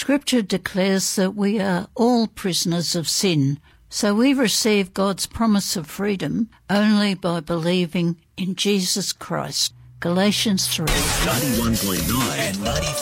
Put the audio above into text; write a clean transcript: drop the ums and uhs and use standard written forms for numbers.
Scripture declares that we are all prisoners of sin, so we receive God's promise of freedom only by believing in Jesus Christ. Galatians 3. 91.9 and 94.